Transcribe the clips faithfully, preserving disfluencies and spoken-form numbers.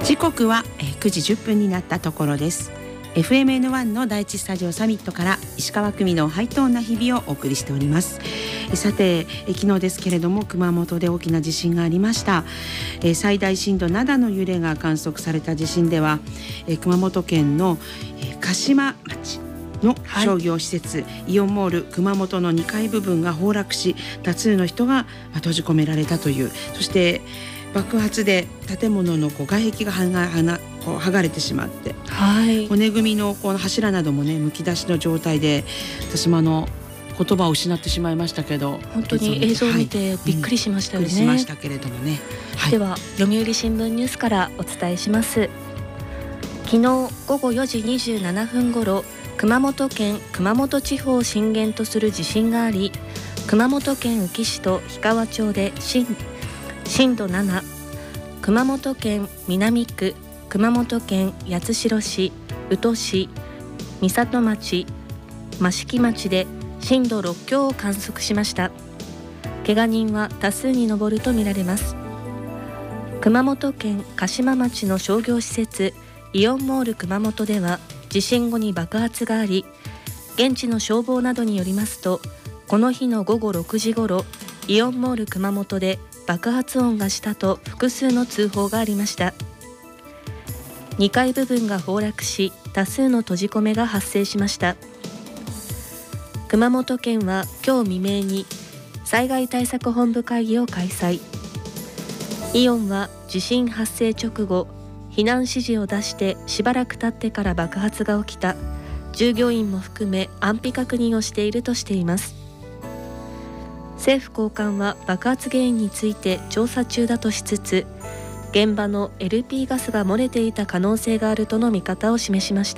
時刻はくじじゅっぷんになったところです。 エフエムエヌワン の第一スタジオサミットから石川久美のハイトーンな日々をお送りしております。さて昨日ですけれども、熊本で大きな地震がありました。最大震度ななの揺れが観測された地震では、熊本県の嘉島町の商業施設、はい、イオンモール熊本のにかい部分が崩落し、多数の人が閉じ込められたという、そして爆発で建物のこう外壁がはがはなこう剥がれてしまって、はい、骨組みのこの柱などもねむき出しの状態で、私もあの言葉を失ってしまいましたけど、 本当に映像を見てびっくりしましたよね、 はい、うん、びっくりしましたけれどもね、はい、 では読売新聞ニュースからお伝えします。昨日午後よじにじゅうななふんごろ、熊本県熊本地方を震源とする地震があり、熊本県宇城市と氷川町で震震度なな、熊本県南区、熊本県八代市、宇土市、美里町、益城町で震度ろっきょうを観測しました。怪我人は多数に上るとみられます。熊本県嘉島町の商業施設イオンモール熊本では地震後に爆発があり、現地の消防などによりますと、この日のごごろくじごろ、イオンモール熊本で爆発音がしたと複数の通報がありました。にかい部分が崩落し、多数の閉じ込めが発生しました。熊本県は今日未明に災害対策本部会議を開催。イオンは地震発生直後、避難指示を出してしばらく経ってから爆発が起きた、従業員も含め安否確認をしているとしています。政府高官は爆発原因について調査中だとしつつ、現場の エルピー ガスが漏れていた可能性があるとの見方を示しました。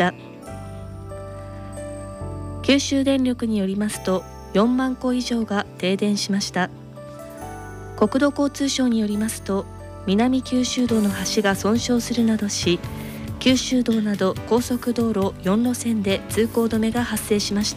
九州電力によりますと、よんまんこ以上が停電しました。国土交通省によりますと、南九州道の橋が損傷するなどし、九州道など高速道路よんろせんで通行止めが発生しました。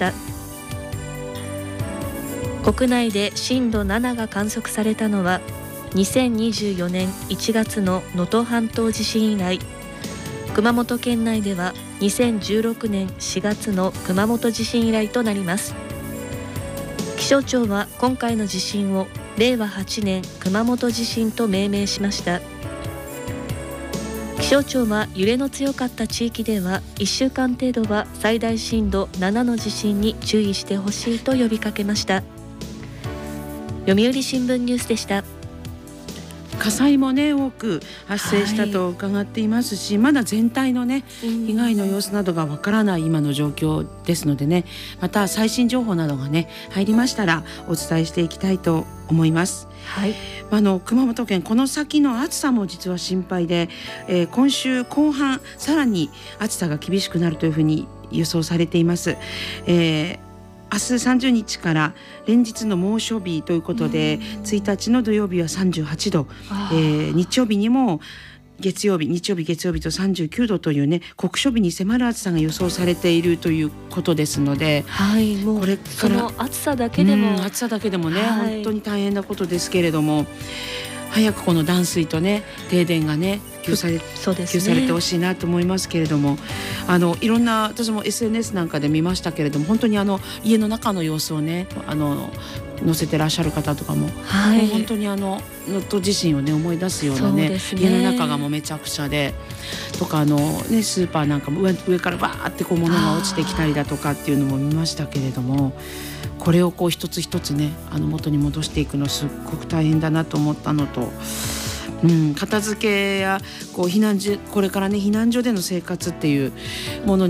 国内で震度ななが観測されたのはにせんにじゅうよねんいちがつの能登半島地震以来、熊本県内ではにせんじゅうろくねんしがつの熊本地震以来となります。気象庁は今回の地震をれいわはちねん熊本地震と命名しました。気象庁は揺れの強かった地域ではいっしゅうかん程度は最大震度ななの地震に注意してほしいと呼びかけました。読売新聞ニュースでした。 火災もね多く発生したと伺っていますし、はい、まだ全体のね被害の様子などがわからない今の状況ですのでね、また最新情報などがね入りましたらお伝えしていきたいと思います。はい、あの熊本県この先の暑さも実は心配で、えー、今週後半さらに暑さが厳しくなるというふうに予想されています。えー明日さんじゅうにちから連日の猛暑日ということで、ついたちの土曜日はさんじゅうはちど、えー、日曜日にも月曜日日曜日月曜日とさんじゅうきゅうどというね酷暑日に迫る暑さが予想されているということですので、 はい、もうこれからその暑さだけでも、 うん、暑さだけでもね、はい、本当に大変なことですけれども、早くこの断水とね停電がね救済、そうですね、救されてほしいなと思いますけれども、あのいろんな私も エスエヌエス なんかで見ましたけれども、本当にあの家の中の様子をねあの載せてらっしゃる方とかも、はい、もう本当にあの能登地震をね思い出すような ね, ね家の中がもうめちゃくちゃでとか、あの、ね、スーパーなんかも 上, 上からバーってこう物が落ちてきたりだとかっていうのも見ましたけれども、これをこう一つ一つねあの元に戻していくのすっごく大変だなと思ったのと、うん、片付けやこう避難所これからね避難所での生活っていうものに